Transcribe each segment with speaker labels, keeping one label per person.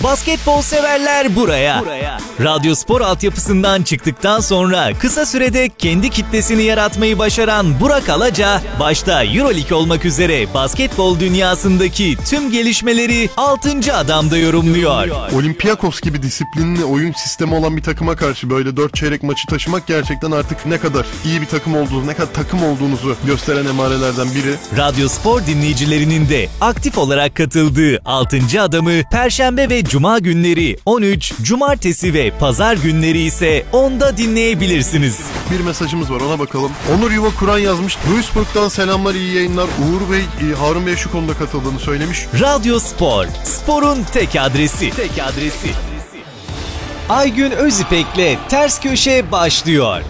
Speaker 1: Basketbol severler buraya. Radyo Spor altyapısından çıktıktan sonra kısa sürede kendi kitlesini yaratmayı başaran Burak Alaca, başta EuroLeague olmak üzere basketbol dünyasındaki tüm gelişmeleri 6. Adam'da yorumluyor.
Speaker 2: Olympiakos gibi disiplinli oyun sistemi olan bir takıma karşı böyle 4 çeyrek maçı taşımak gerçekten artık ne kadar iyi bir takım olduğunuzu, ne kadar takım olduğunuzu gösteren emarelerden biri.
Speaker 1: Radyo Spor dinleyicilerinin de aktif olarak katıldığı 6. Adam'ı Perşembe ve Cuma günleri 13, Cumartesi ve Pazar günleri ise 10'da dinleyebilirsiniz.
Speaker 2: Bir mesajımız var, ona bakalım. Onur Yuva Kur'an yazmış. Duisburg'dan selamlar, iyi yayınlar. Uğur Bey, Harun Bey şu konuda katıldığını söylemiş.
Speaker 1: Radyo Spor, sporun tek adresi. Aygün Özipek'le Ters Köşe başlıyor.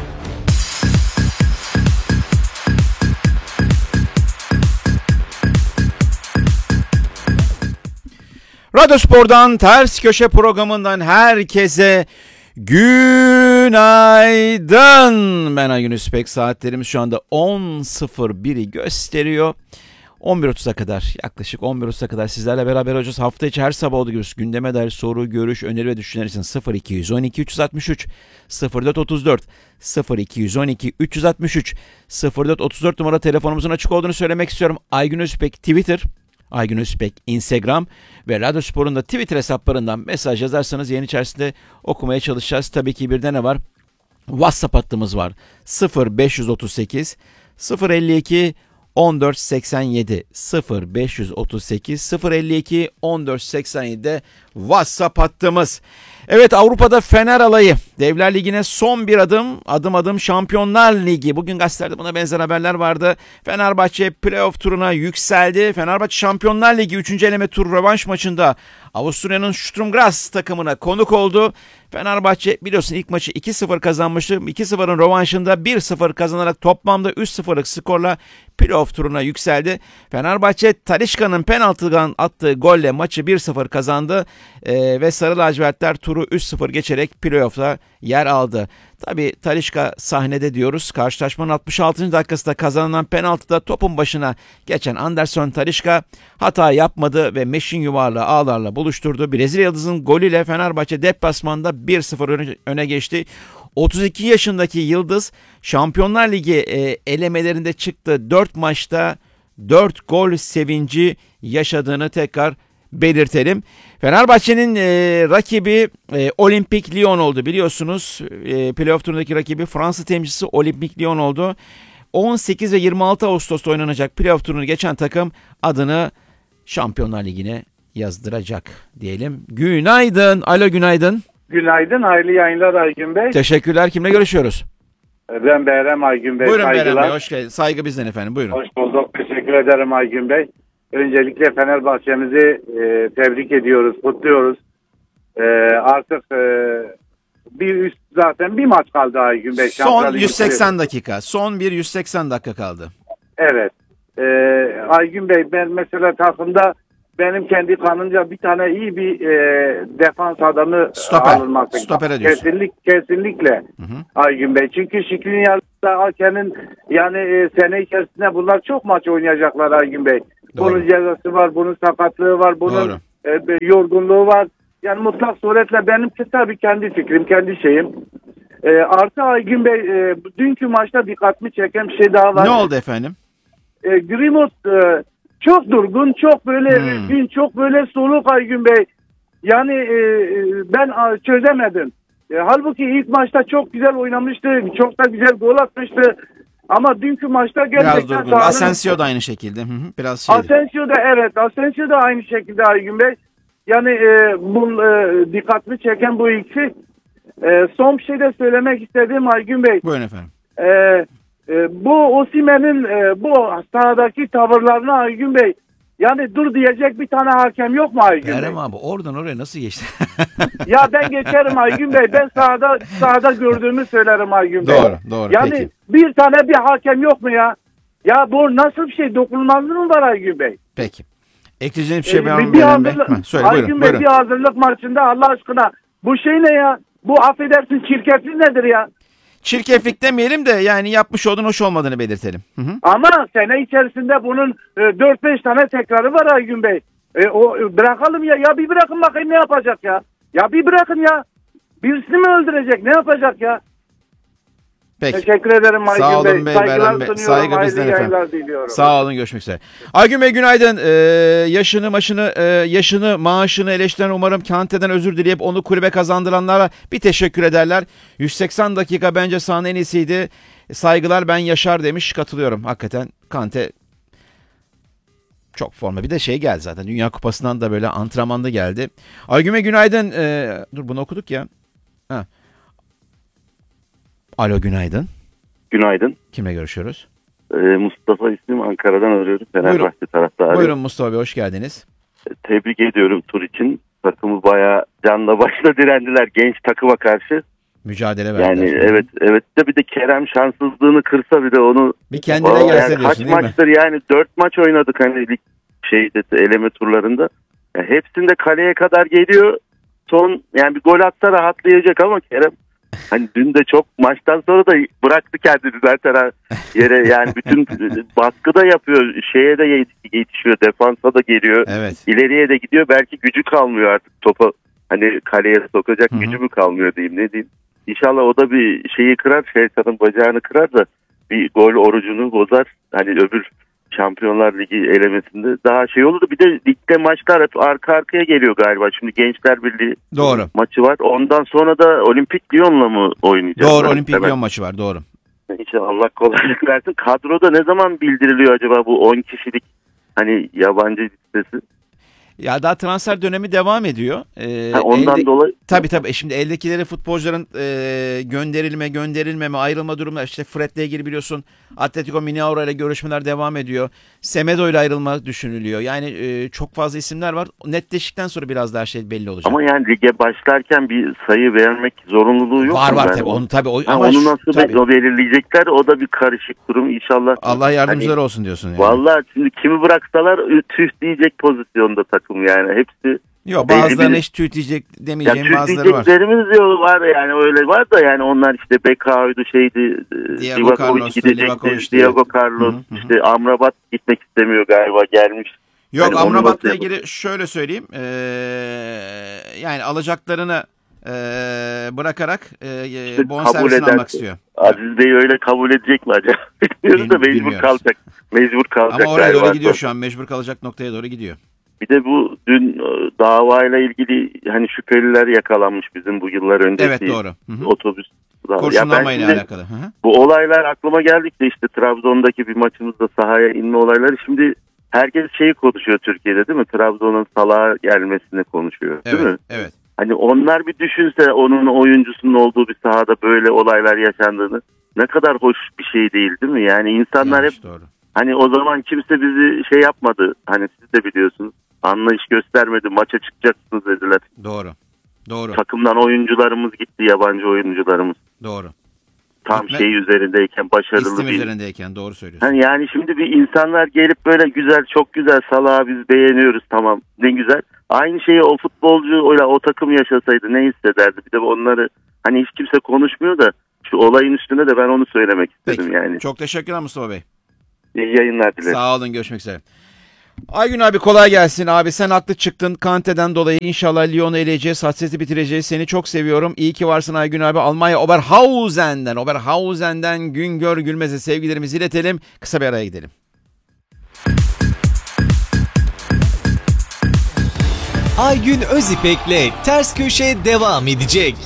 Speaker 3: Radyo Spor'dan Ters Köşe programından herkese günaydın. Ben Aygün Özipek. Saatlerimiz şu anda 10.01'i gösteriyor. 11.30'a kadar, yaklaşık 11.30'a kadar sizlerle beraber olacağız. Hafta içi her sabah olduğu gibi gündeme dair soru, görüş, öneri ve düşünceler için 0212 363 0434 0212 363 0434 numara telefonumuzun açık olduğunu söylemek istiyorum. Aygün Özipek Twitter, Aygün Özipek Instagram ve Radyo Spor'un da Twitter hesaplarından mesaj yazarsanız yayın içerisinde okumaya çalışacağız. Tabii ki bir de ne var? WhatsApp hattımız var. 0538 052 1487 0538 052 1487'de WhatsApp hattımız. Evet, Avrupa'da Fener alayı. Devler Ligi'ne son bir adım Şampiyonlar Ligi. Bugün gazetelerde buna benzer haberler vardı. Fenerbahçe playoff turuna yükseldi. Fenerbahçe Şampiyonlar Ligi 3. eleme tur rövanş maçında Avusturya'nın Sturm Graz takımına konuk oldu. Fenerbahçe biliyorsun ilk maçı 2-0 kazanmıştı. 2-0'ın rövanşında 1-0 kazanarak toplamda 3-0'lık skorla playoff turuna yükseldi. Fenerbahçe Talisca'nın penaltıdan attığı golle maçı 1-0 kazandı ve Sarı Lacivertler turu 3-0 geçerek playoff'ta yer aldı. Tabii Talisca sahnede diyoruz. Karşılaşmanın 66. dakikasında kazanılan penaltıda topun başına geçen Anderson Talisca hata yapmadı ve meşin yuvarlağı ağlarla buluşturdu. Brezilya Yıldız'ın golüyle Fenerbahçe deplasmanda 1-0 öne geçti. 32 yaşındaki Yıldız Şampiyonlar Ligi elemelerinde çıktı. 4 maçta 4 gol sevinci yaşadığını tekrar belirtelim. Fenerbahçe'nin rakibi Olimpik Lyon oldu biliyorsunuz. Playoff turundaki rakibi Fransa temsilcisi Olimpik Lyon oldu. 18 ve 26 Ağustos'ta oynanacak playoff turunu geçen takım adını Şampiyonlar Ligi'ne yazdıracak diyelim. Günaydın. Alo, günaydın.
Speaker 4: Günaydın, hayırlı yayınlar Aygün Bey.
Speaker 3: Teşekkürler. Kimle görüşüyoruz?
Speaker 4: Ben Behrem Aygün Bey.
Speaker 3: Buyurun
Speaker 4: saygılar.
Speaker 3: Behrem Bey, hoş geldiniz. Saygı bizden efendim, buyurun.
Speaker 4: Hoş bulduk, teşekkür ederim Aygün Bey. Öncelikle Fenerbahçe'mizi tebrik ediyoruz, kutluyoruz. Artık zaten bir maç kaldı Aygün Bey.
Speaker 3: Son 180 dakika. Son bir 180 dakika kaldı.
Speaker 4: Evet. Aygün Bey, ben mesela takımda benim kendi kanımca bir tane iyi bir defans adamı alınması.
Speaker 3: Stopere diyorsun.
Speaker 4: Kesinlikle. Hı-hı. Aygün Bey. Çünkü Şikrinyar'da Aken'in yani sene içerisinde bunlar çok maç oynayacaklar Aygün Bey. Doğru. Bunun cezası var, bunun sakatlığı var, bunun yorgunluğu var. Yani mutlak suretle benim tabii kendi fikrim, kendi şeyim. Artı Aygün Bey, dünkü maçta dikkatimi çeken bir şey daha var.
Speaker 3: Ne oldu efendim?
Speaker 4: Grimot çok durgun, çok böyle üzgün, çok böyle soluk Aygün Bey. Yani ben çözemedim. Halbuki ilk maçta çok güzel oynamıştı, çok da güzel gol atmıştı. Ama dünkü maçta gerçekten...
Speaker 3: Biraz durgun. Asensio da aynı şekilde. Biraz şeydi.
Speaker 4: Asensio da aynı şekilde Aygün Bey. Yani dikkatimi çeken bu ikisi. Son bir şey de söylemek istediğim Aygün Bey.
Speaker 3: Buyurun efendim.
Speaker 4: Bu Osimhen'in bu sahadaki tavırlarına Aygün Bey, yani dur diyecek bir tane hakem yok mu Aygün Bey?
Speaker 3: Kerem abi oradan oraya nasıl geçti?
Speaker 4: Ya ben geçerim Aygün Bey. Ben sahada gördüğümü söylerim Aygün Bey.
Speaker 3: Doğru.
Speaker 4: Yani
Speaker 3: peki.
Speaker 4: Bir tane bir hakem yok mu ya? Ya bu nasıl bir şey? Dokunulmazlığı mı var Aygün Bey?
Speaker 3: Peki. Ekleyeceğim bir şey
Speaker 4: Aygün
Speaker 3: Söyle,
Speaker 4: Bey,
Speaker 3: buyurun.
Speaker 4: bir hazırlık maçında Allah aşkına bu şey ne ya? Bu affedersin çirkeflik nedir ya?
Speaker 3: Çirkeflik demeyelim de yani yapmış olduğun hoş olmadığını belirtelim. Hı-hı.
Speaker 4: Ama sene içerisinde bunun 4-5 tane tekrarı var Aygün Bey. O bırakalım ya. Ya bir bırakın bakayım ne yapacak ya. Ya bir bırakın ya. Birisini mi öldürecek? Ne yapacak ya?
Speaker 3: Peki.
Speaker 4: Teşekkür ederim Aygün
Speaker 3: Sağ olun
Speaker 4: Bey.
Speaker 3: Beyran Bey. Saygı bizden efendim.
Speaker 4: Diliyorum.
Speaker 3: Sağ olun, görüşmek üzere. Aygün Bey günaydın. Yaşını maaşını eleştiren umarım Kante'den özür dileyip onu kulübe kazandıranlara bir teşekkür ederler. 180 dakika bence sahanın en iyisiydi. Saygılar, ben Yaşar demiş, katılıyorum. Hakikaten Kante çok forma. Bir de şey geldi zaten. Dünya Kupası'ndan da böyle antrenmanda geldi. Aygün Bey günaydın. Dur bunu okuduk ya. Ha. Alo günaydın.
Speaker 5: Günaydın.
Speaker 3: Kimle görüşüyoruz?
Speaker 5: Mustafa ismim, Ankara'dan arıyorum. Fenerbahçe taraftarı.
Speaker 3: Buyurun Mustafa Bey, hoş geldiniz.
Speaker 5: Tebrik ediyorum tur için. Takımı bayağı canla başla direndiler genç takıma karşı.
Speaker 3: Mücadele verdiler.
Speaker 5: Yani evet de bir de Kerem şanssızlığını kırsa bir de onu
Speaker 3: bir kendine gelse
Speaker 5: yani
Speaker 3: diyorsun
Speaker 5: kaç
Speaker 3: değil mi?
Speaker 5: maçtır yani 4 maç oynadık hani lig eleme turlarında. Yani hepsinde kaleye kadar geliyor. Son yani bir gol atsa rahatlayacak ama Kerem hani dün de çok maçtan sonra da bıraktı kendini zaten yere, yani bütün baskı da yapıyor, şeye de yetişiyor, defansa da geliyor,
Speaker 3: evet.
Speaker 5: İleriye de gidiyor, belki gücü kalmıyor artık topa hani kaleye sokacak gücü mü kalmıyor diyeyim ne diyeyim. İnşallah o da bir şeyi kırar, şeytanın bacağını kırar da bir gol orucunu bozar, hani öbür Şampiyonlar Ligi elemesinde daha şey olurdu. Bir de ligde maçlar hep arka arkaya geliyor galiba. Şimdi Gençler Birliği
Speaker 3: doğru.
Speaker 5: Maçı var. Ondan sonra da Olimpik Lyon'la mı oynayacağız?
Speaker 3: Doğru, Olimpik Lyon maçı var, doğru.
Speaker 5: İnşallah Allah kolaylık versin. Kadroda ne zaman bildiriliyor acaba bu 10 kişilik hani yabancı listesi?
Speaker 3: Ya daha transfer dönemi devam ediyor.
Speaker 5: Ondan dolayı.
Speaker 3: Tabii. Şimdi eldekileri futbolcuların gönderilmeme, ayrılma durumları. İşte Fred'le ilgili biliyorsun Atletico Mineiro ile görüşmeler devam ediyor. Semedo ile ayrılma düşünülüyor. Yani çok fazla isimler var. Netleştikten sonra biraz daha şey belli olacak.
Speaker 5: Ama yani lige başlarken bir sayı vermek zorunluluğu yok.
Speaker 3: Var
Speaker 5: tabii. Onu nasıl belirleyecekler? O da bir karışık durum. İnşallah.
Speaker 3: Allah yardımcıları olsun diyorsun yani.
Speaker 5: Vallahi şimdi kimi bıraksalar tüh diyecek pozisyonda takım yani. Hepsi.
Speaker 3: Yok, bazılarına hiç tüh diyecek demeyeceğim, bazıları var.
Speaker 5: Diyeceklerimiz var yani, öyle var da yani onlar işte Bekao'ydu, şeydi,
Speaker 3: Diego
Speaker 5: gidecekti, Diego Carlos, işte Amrabat gitmek istemiyor galiba, gelmiş.
Speaker 3: Yok
Speaker 5: yani
Speaker 3: Amrabat'la ilgili şöyle söyleyeyim, yani alacaklarını bırakarak
Speaker 5: işte
Speaker 3: bonservisini almak istiyor.
Speaker 5: Aziz Bey öyle kabul edecek mi acaba? Bilmiyoruz da mecbur kalacak.
Speaker 3: Ama oraya doğru gidiyor şu an, mecbur kalacak noktaya doğru gidiyor.
Speaker 5: Bir de bu dün davayla ilgili hani şüpheliler yakalanmış bizim bu yıllar önceki.
Speaker 3: Evet, doğru.
Speaker 5: Otobüs.
Speaker 3: Kurşunlamayla alakalı. Hı-hı.
Speaker 5: Bu olaylar aklıma geldikçe işte Trabzon'daki bir maçımızda sahaya inme olayları, şimdi herkes şeyi konuşuyor Türkiye'de değil mi? Trabzon'un salağa gelmesini konuşuyor değil mi?
Speaker 3: Evet.
Speaker 5: Hani onlar bir düşünse onun oyuncusunun olduğu bir sahada böyle olaylar yaşandığını, ne kadar hoş bir şey değil mi? Yani insanlar hep
Speaker 3: doğru.
Speaker 5: Hani o zaman kimse bizi şey yapmadı. Hani siz de biliyorsunuz. Anlayış göstermedi. Maça çıkacaksınız dediler.
Speaker 3: Doğru.
Speaker 5: Takımdan oyuncularımız gitti. Yabancı oyuncularımız.
Speaker 3: Doğru.
Speaker 5: Tam şey üzerindeyken, başarılı
Speaker 3: İstim
Speaker 5: bir.
Speaker 3: üzerindeyken doğru söylüyorsun.
Speaker 5: Yani şimdi bir insanlar gelip böyle güzel, çok güzel, Salah'ı biz beğeniyoruz, tamam ne güzel. Aynı şeyi o futbolcu o takım yaşasaydı ne hissederdi? Bir de onları hani hiç kimse konuşmuyor da şu olayın üstüne de ben onu söylemek istedim.
Speaker 3: Peki.
Speaker 5: Yani.
Speaker 3: Çok teşekkürler Mustafa Bey.
Speaker 5: İyi yayınlar dilerim.
Speaker 3: Sağ olun, görüşmek üzere. Aygün abi kolay gelsin abi, sen haklı çıktın Kante'den dolayı, inşallah Lyon'u eleyeceğiz, hasreti bitireceğiz, seni çok seviyorum, iyi ki varsın Aygün abi. Almanya Oberhausen'den Güngör Gülmez'e sevgilerimizi iletelim, kısa bir araya gidelim.
Speaker 1: Aygün Özipek'le Ters Köşe devam edecek.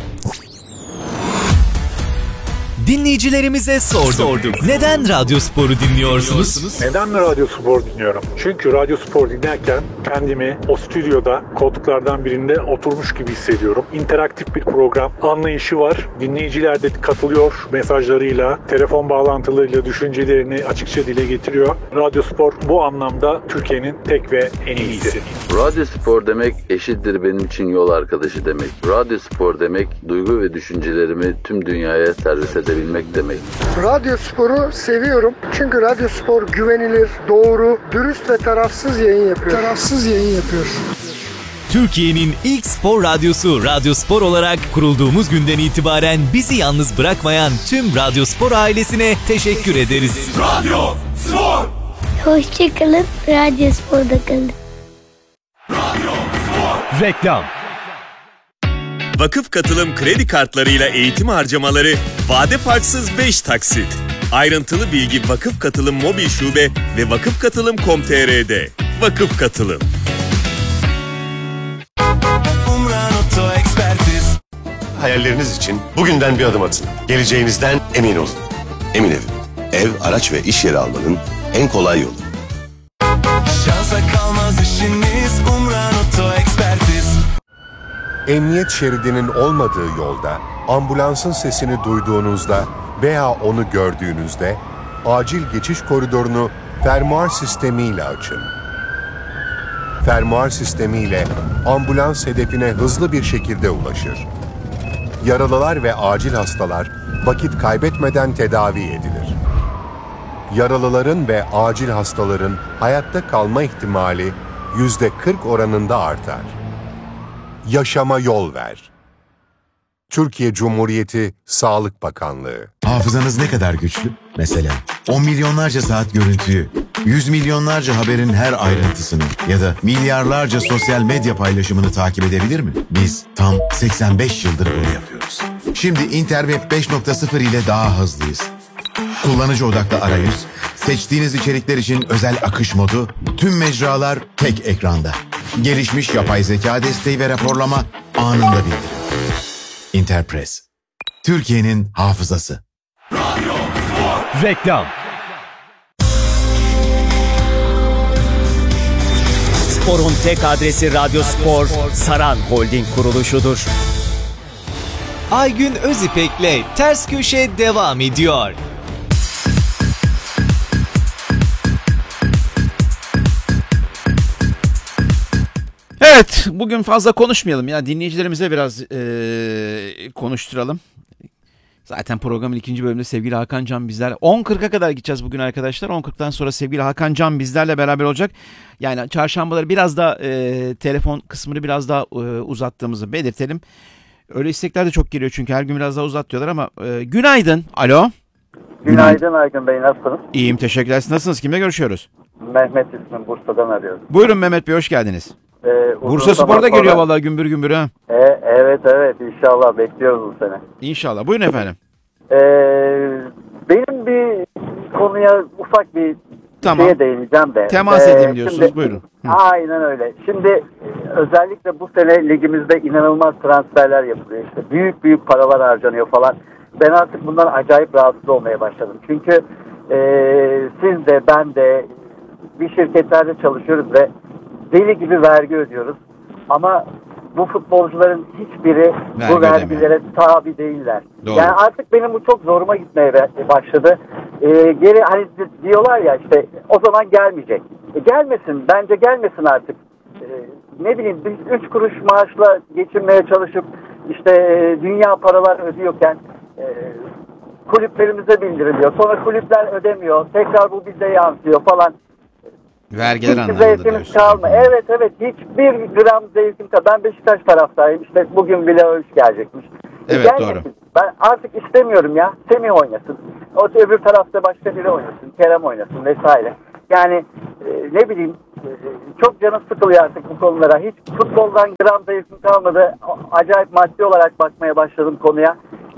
Speaker 1: Dinleyicilerimize sorduk. Neden Radyospor'u dinliyorsunuz?
Speaker 6: Neden mi Radyospor dinliyorum? Çünkü Radyospor dinlerken kendimi o stüdyoda koltuklardan birinde oturmuş gibi hissediyorum. İnteraktif bir program, anlayışı var. Dinleyiciler de katılıyor mesajlarıyla, telefon bağlantılarıyla düşüncelerini açıkça dile getiriyor. Radyospor bu anlamda Türkiye'nin tek ve en iyisi.
Speaker 7: Radyospor demek eşittir benim için yol arkadaşı demek. Radyospor demek duygu ve düşüncelerimi tüm dünyaya servis edebilmek demek.
Speaker 8: Radyospor'u seviyorum. Çünkü Radyospor güvenilir, doğru, dürüst ve tarafsız yayın yapıyor.
Speaker 1: Türkiye'nin ilk spor radyosu Radyospor olarak kurulduğumuz günden itibaren bizi yalnız bırakmayan tüm Radyospor ailesine teşekkür ederiz.
Speaker 9: Hoşçakalın, Radyospor'da kalın. Reklam.
Speaker 10: Vakıf Katılım kredi kartlarıyla eğitim harcamaları vade farksız 5 taksit. Ayrıntılı bilgi Vakıf Katılım mobil şube ve vakıfkatılım.com.tr'de. Vakıf Katılım.
Speaker 11: Hayalleriniz için bugünden bir adım atın. Geleceğinizden emin olun. Emin Ev. Ev, araç ve iş yeri almanın en kolay yolu.
Speaker 12: Şansa kalmaz işiniz Umran Oto Ekspertiz.
Speaker 13: Emniyet şeridinin olmadığı yolda ambulansın sesini duyduğunuzda veya onu gördüğünüzde acil geçiş koridorunu fermuar sistemiyle açın. Fermuar sistemiyle ambulans hedefine hızlı bir şekilde ulaşır. Yaralılar ve acil hastalar vakit kaybetmeden tedavi edilir. Yaralıların ve acil hastaların hayatta kalma ihtimali %40 oranında artar. Yaşama yol ver. Türkiye Cumhuriyeti Sağlık Bakanlığı.
Speaker 14: Hafızanız ne kadar güçlü? Mesela 10 milyonlarca saat görüntüyü, 100 milyonlarca haberin her ayrıntısını ya da milyarlarca sosyal medya paylaşımını takip edebilir mi? Biz tam 85 yıldır bunu yapıyoruz. Şimdi Interweb 5.0 ile daha hızlıyız. Kullanıcı odaklı arayüz, seçtiğiniz içerikler için özel akış modu, tüm mecralar tek ekranda. Gelişmiş yapay zeka desteği ve raporlama anında bildirim. Interpress. Türkiye'nin hafızası.
Speaker 9: Reklam.
Speaker 15: Spor'un tek adresi Radyo Spor, Saran Holding kuruluşudur.
Speaker 1: Aygün Özipek'le Ters Köşe devam ediyor.
Speaker 3: Evet, bugün fazla konuşmayalım ya, dinleyicilerimize biraz konuşturalım. Zaten programın ikinci bölümünde sevgili Hakan Can bizler 10.40'a kadar gideceğiz bugün arkadaşlar. 10.40'dan sonra sevgili Hakan Can bizlerle beraber olacak. Yani çarşambaları biraz da telefon kısmını biraz daha uzattığımızı belirtelim. Öyle istekler de çok geliyor çünkü her gün biraz daha uzat diyorlar ama günaydın. Alo.
Speaker 16: Günaydın Aygün Bey, nasılsınız?
Speaker 3: İyiyim, teşekkürler. Siz nasılsınız? Kimle görüşüyoruz?
Speaker 16: Mehmet ismim, Bursa'dan arıyorum.
Speaker 3: Buyurun Mehmet Bey, hoş geldiniz. Bursa Spor'da geliyor vallahi gümbür gümbür ha.
Speaker 16: Evet inşallah bekliyoruz bu sene.
Speaker 3: İnşallah. Buyurun efendim.
Speaker 16: Benim bir konuya ufak bir şeye değineceğim de.
Speaker 3: Temas edeyim diyorsunuz, şimdi, buyurun.
Speaker 16: Aynen öyle. Şimdi özellikle bu sene ligimizde inanılmaz transferler yapılıyor. İşte büyük paralar harcanıyor falan. Ben artık bundan acayip rahatsız olmaya başladım. Çünkü siz de ben de bir şirketlerde çalışıyoruz ve deli gibi vergi ödüyoruz. Ama bu futbolcuların hiçbiri bu vergilere tabi değiller. Doğru. Yani artık benim bu çok zoruma gitmeye başladı. Geri hani diyorlar ya işte o zaman gelmeyecek. Gelmesin, bence gelmesin artık. Ne bileyim biz 3 kuruş maaşla geçinmeye çalışıp işte dünya paralar ödüyorken kulüplerimize bildiriliyor. Sonra kulüpler ödemiyor. Tekrar bu bize yansıyor falan.
Speaker 3: Vergiler
Speaker 16: anlamında zevkimiz kalma. Evet hiçbir gram zevkim kalma. Ben Beşiktaş taraftayım. İşte bugün bile Öğüş gelecekmiş.
Speaker 3: Evet
Speaker 16: gelmesin.
Speaker 3: Doğru.
Speaker 16: Ben artık istemiyorum ya. Semih oynasın. O öbür tarafta başka biri oynasın. Kerem oynasın vesaire. Yani ne bileyim çok canım sıkılıyor artık bu konulara. Hiç futboldan gram zevkim kalmadı. Acayip maddi olarak bakmaya başladım konuya.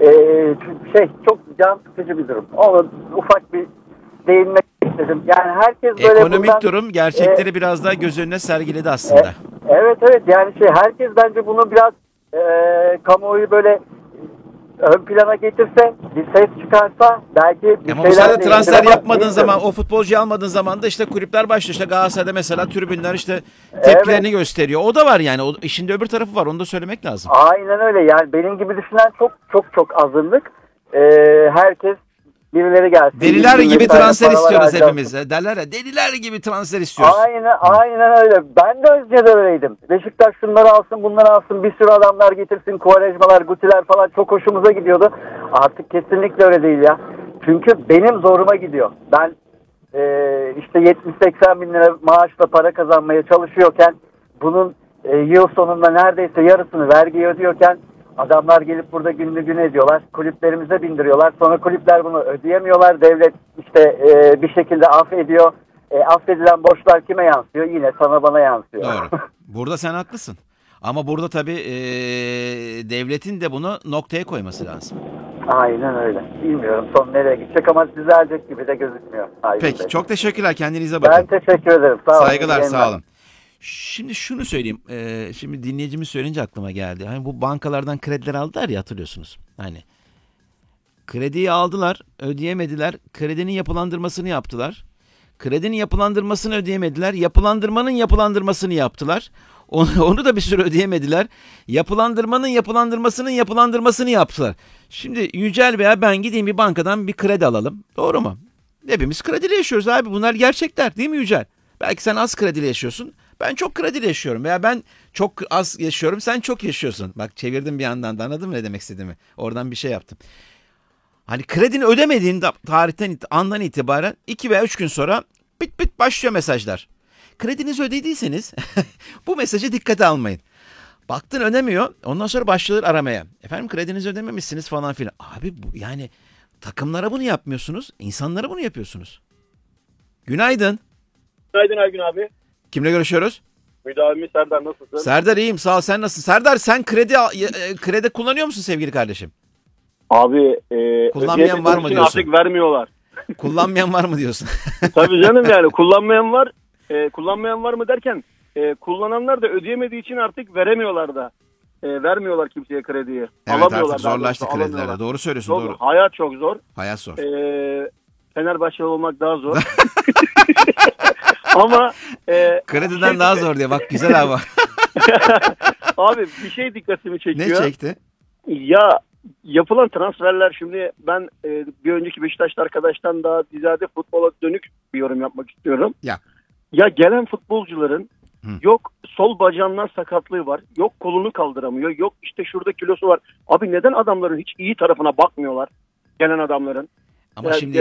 Speaker 16: Çok can sıkıcı bir durum. Onu ufak bir değinmek istedim. Yani herkes böyle
Speaker 3: ekonomik durum gerçekleri biraz daha göz önüne sergiledi aslında.
Speaker 16: Evet yani herkes bence bunu biraz kamuoyu böyle ön plana getirse, bir ses çıkarsa belki bir
Speaker 3: ama bu sırada transfer yapmadığın zaman, o futbolcuyu almadığın zaman da işte kulüpler başlıyor. İşte Galatasaray'da mesela tribünler işte tepkilerini gösteriyor. O da var yani. O işin de öbür tarafı var. Onu da söylemek lazım.
Speaker 16: Aynen öyle. Yani benim gibi düşünen çok azınlık. Herkes birileri gelsin.
Speaker 3: Deliler gibi transfer istiyoruz hepimiz. Derler ya, deliler gibi transfer istiyoruz.
Speaker 16: Aynen öyle. Ben de önceden öyleydim. Beşiktaş şunları alsın, bunları alsın, bir sürü adamlar getirsin, Quaresmalar, Gutiler falan çok hoşumuza gidiyordu. Artık kesinlikle öyle değil ya. Çünkü benim zoruma gidiyor. Ben işte 70-80 bin lira maaşla para kazanmaya çalışıyorken bunun yıl sonunda neredeyse yarısını vergiye ödüyorken adamlar gelip burada günlü gün ediyorlar. Kulüplerimize bindiriyorlar. Sonra kulüpler bunu ödeyemiyorlar. Devlet işte bir şekilde affediyor. Affedilen borçlar kime yansıyor? Yine sana bana yansıyor.
Speaker 3: Doğru. Burada sen haklısın. Ama burada tabii devletin de bunu noktaya koyması lazım.
Speaker 16: Aynen öyle. Bilmiyorum son nereye gidecek ama düzelecek gibi de gözükmüyor.
Speaker 3: Peki çok teşekkürler. Kendinize bakın.
Speaker 16: Ben teşekkür ederim. Sağ olun.
Speaker 3: Saygılar sağ olun. Şimdi şunu söyleyeyim. Şimdi dinleyicimiz söyleyince aklıma geldi. Hani bu bankalardan krediler aldılar ya, hatırlıyorsunuz. Hani krediyi aldılar, ödeyemediler. Kredinin yapılandırmasını yaptılar. Kredinin yapılandırmasını ödeyemediler. Yapılandırmanın yapılandırmasını yaptılar. Onu da bir süre ödeyemediler. Yapılandırmanın yapılandırmasını yaptılar. Şimdi Yücel veya ben gideyim bir bankadan bir kredi alalım. Doğru mu? Hepimiz krediyle yaşıyoruz abi. Bunlar gerçekler değil mi Yücel? Belki sen az krediyle yaşıyorsun. Ben çok krediyle yaşıyorum. Veya ben çok az yaşıyorum. Sen çok yaşıyorsun. Bak çevirdim bir yandan da, anladın mı ne demek istediğimi? Oradan bir şey yaptım. Hani kredini ödemediğin andan itibaren 2 veya 3 gün sonra bit başlıyor mesajlar. Kredinizi ödediyseniz bu mesajı dikkate almayın. Baktın ödemiyor, ondan sonra başlıyorlar aramaya. Efendim kredinizi ödememişsiniz falan filan. Abi yani takımlara bunu yapmıyorsunuz, insanlara bunu yapıyorsunuz. Günaydın.
Speaker 9: Günaydın Aygün abi.
Speaker 3: Kimle görüşüyoruz?
Speaker 9: Müdavimi Serdar, nasılsın?
Speaker 3: Serdar iyiyim sağ ol, sen nasılsın? Serdar sen kredi kullanıyor musun sevgili kardeşim?
Speaker 9: Abi
Speaker 3: kullanmayan var mı diyorsun?
Speaker 9: Artık vermiyorlar.
Speaker 3: Kullanmayan var mı diyorsun?
Speaker 9: Tabii canım yani kullanmayan var. Kullanmayan var mı derken kullananlar da ödeyemediği için artık veremiyorlar da. Vermiyorlar kimseye krediyi.
Speaker 3: Evet
Speaker 9: alamıyorlar.
Speaker 3: artık zorlaştı kredilerde. Doğru söylüyorsun.
Speaker 9: Çok,
Speaker 3: doğru.
Speaker 9: Hayat çok zor.
Speaker 3: Hayat zor.
Speaker 9: Fenerbahçeli olmak daha zor. Ama
Speaker 3: krediden daha zor diye bak güzel abi.
Speaker 9: Abi bir şey dikkatimi çekiyor.
Speaker 3: Ne çekti?
Speaker 9: Ya yapılan transferler, şimdi ben bir önceki Beşiktaşlı arkadaştan daha ziyade futbola dönük bir yorum yapmak istiyorum. Ya gelen futbolcuların yok sol bacağından sakatlığı var, yok kolunu kaldıramıyor, yok işte şurada kilosu var. Abi neden adamların hiç iyi tarafına bakmıyorlar, gelen adamların?
Speaker 3: Ama şimdi